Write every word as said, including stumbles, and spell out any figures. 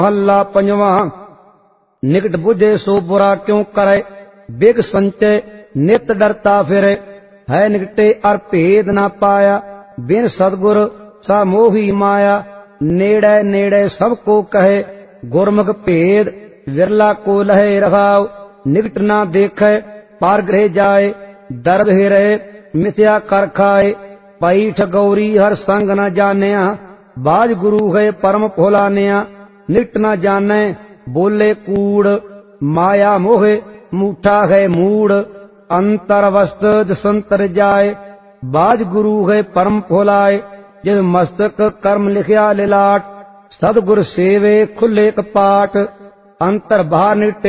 हल्ला पंजवा। निकट बुझे सो बुरा क्यों करे, बिग संचय नित डरता फिरे। है निकटे अर भेद ना पाया, बिन सतगुर सा मोही माया। नेड़े नेड़े सबको कहे, गुरमुख भेद विरला को लहे रखाव। निकट ना देखे पार गृह जाए, दर रहे मिथ्या कर खाए। पैठ गौरी हर संग न जानिया, बाज गुरु है परम भोलानिया। निकट न जाने बोले कूड़, माया मोहे मूठा है मूड। अंतर वस्त जसंतर जाए, बाज गुरु है परम भोलाए। जिस मस्तक कर्म लिखिया लिलाट, सदगुर सेवे खुले कपाट। अंतर बाहर निकटे